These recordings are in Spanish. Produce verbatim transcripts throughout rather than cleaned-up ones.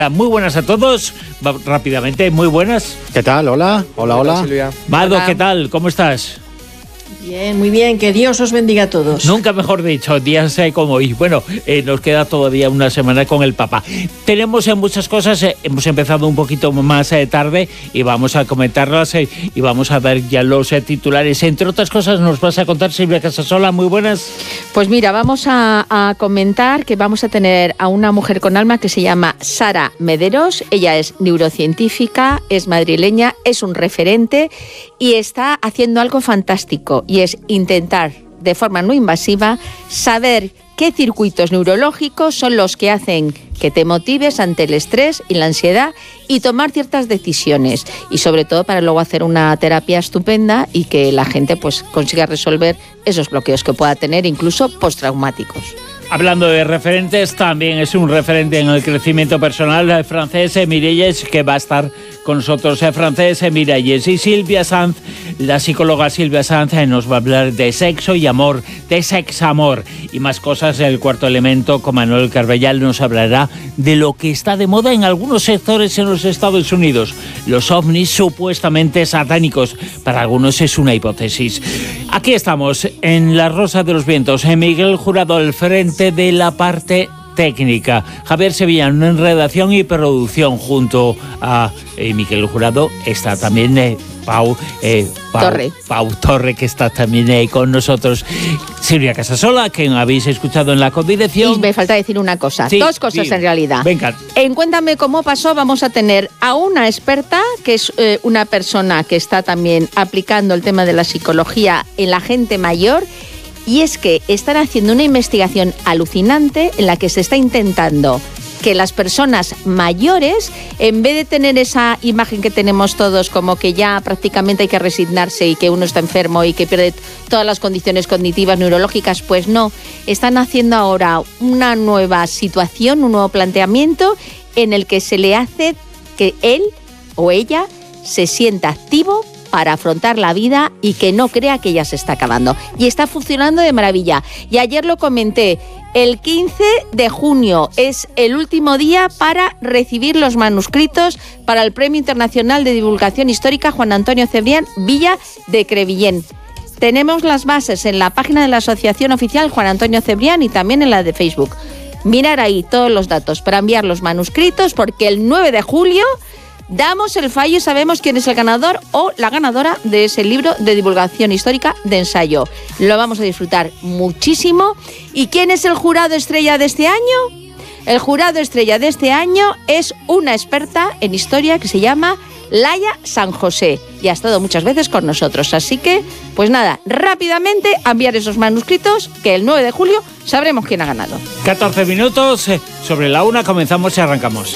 Muy buenas a todos, Va, rápidamente, muy buenas. ¿Qué tal? Hola, hola, hola. Silvia. Mardo, Hola. ¿qué tal? ¿Cómo estás? Bien, muy bien, que Dios os bendiga a todos. Nunca mejor dicho, días eh, como hoy. Bueno, eh, nos queda todavía una semana con el Papa. Tenemos eh, muchas cosas, eh, hemos empezado un poquito más eh, tarde y vamos a comentarlas eh, y vamos a ver ya los eh, titulares. Entre otras cosas nos vas a contar, Silvia Casasola, muy buenas. Pues mira, vamos a, a comentar que vamos a tener a una mujer con alma que se llama Sara Mederos. Ella es neurocientífica, es madrileña, es un referente y está haciendo algo fantástico, y es intentar de forma no invasiva saber qué circuitos neurológicos son los que hacen que te motives ante el estrés y la ansiedad y tomar ciertas decisiones, y sobre todo para luego hacer una terapia estupenda y que la gente pues consiga resolver esos bloqueos que pueda tener, incluso postraumáticos. Hablando de referentes, también es un referente en el crecimiento personal, el francés Miralles, que va a estar con nosotros, el francés Miralles. Y Silvia Sanz, la psicóloga Silvia Sanz, nos va a hablar de sexo y amor, de sexamor y más cosas. El cuarto elemento, con Manuel Carbellal, nos hablará de lo que está de moda en algunos sectores en los Estados Unidos, los ovnis supuestamente satánicos. Para algunos es una hipótesis. Aquí estamos, en La Rosa de los Vientos, en Miguel Jurado, al frente de la parte técnica, Javier Sevillano en redacción y producción, junto a eh, Miguel Jurado está también eh, Pau, eh, Pau Torre. Pau Torre, que está también eh, con nosotros. Silvia Casasola, que habéis escuchado en la codirección. Y me falta decir una cosa, Sí, dos cosas sí. en realidad. Venga. En Cuéntame cómo pasó vamos a tener a una experta, que es eh, una persona que está también aplicando el tema de la psicología en la gente mayor. Y es que están haciendo una investigación alucinante en la que se está intentando que las personas mayores, en vez de tener esa imagen que tenemos todos como que ya prácticamente hay que resignarse y que uno está enfermo y que pierde todas las condiciones cognitivas, neurológicas, pues no. Están haciendo ahora una nueva situación, un nuevo planteamiento en el que se le hace que él o ella se sienta activo para afrontar la vida y que no crea que ya se está acabando. Y está funcionando de maravilla. Y ayer lo comenté, el quince de junio es el último día para recibir los manuscritos para el Premio Internacional de Divulgación Histórica Juan Antonio Cebrián Villa de Crevillén. Tenemos las bases en la página de la Asociación Oficial Juan Antonio Cebrián y también en la de Facebook. Mirar ahí todos los datos para enviar los manuscritos, porque el nueve de julio damos el fallo y sabemos quién es el ganador o la ganadora de ese libro de divulgación histórica de ensayo. Lo vamos a disfrutar muchísimo. ¿Y quién es el jurado estrella de este año? El jurado estrella de este año es una experta en historia que se llama Laia San José y ha estado muchas veces con nosotros. Así que, pues nada, rápidamente a enviar esos manuscritos, que el nueve de julio sabremos quién ha ganado. catorce minutos, eh, sobre la una comenzamos y arrancamos.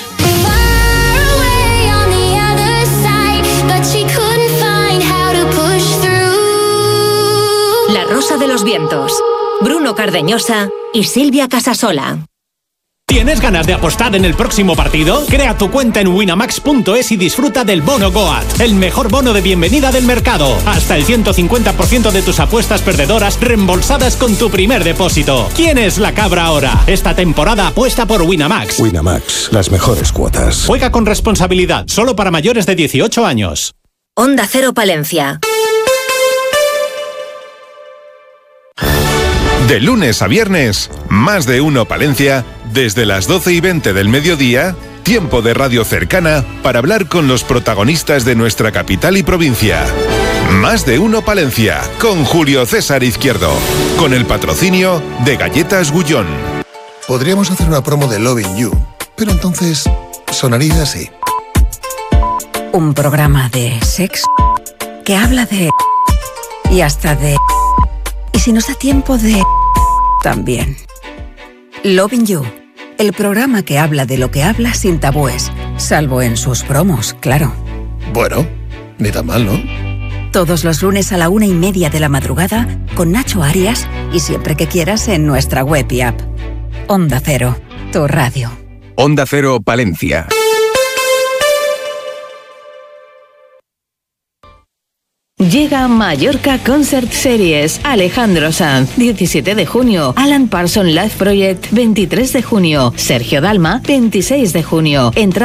La Rosa de los Vientos, Bruno Cardeñosa y Silvia Casasola. ¿Tienes ganas de apostar en el próximo partido? Crea tu cuenta en winamax punto es y disfruta del bono Goat, el mejor bono de bienvenida del mercado. Hasta el ciento cincuenta por ciento de tus apuestas perdedoras reembolsadas con tu primer depósito. ¿Quién es la cabra ahora? Esta temporada apuesta por Winamax. Winamax, las mejores cuotas. Juega con responsabilidad, solo para mayores de dieciocho años. Onda Cero Palencia. De lunes a viernes, Más de Uno Palencia, desde las doce y veinte del mediodía, tiempo de radio cercana para hablar con los protagonistas de nuestra capital y provincia. Más de Uno Palencia, con Julio César Izquierdo, con el patrocinio de Galletas Gullón. Podríamos hacer una promo de Loving You, pero entonces sonaría así. Un programa de sexo que habla de... y hasta de... y si nos da tiempo de... también. Loving You, el programa que habla de lo que habla sin tabúes, salvo en sus promos, claro. Bueno, ni tan mal, ¿no? Todos los lunes a la una y media de la madrugada con Nacho Arias y siempre que quieras en nuestra web y app. Onda Cero, tu radio. Onda Cero Palencia. Llega Mallorca Concert Series. Alejandro Sanz, diecisiete de junio. Alan Parsons Live Project, veintitrés de junio. Sergio Dalma, veintiséis de junio. Entra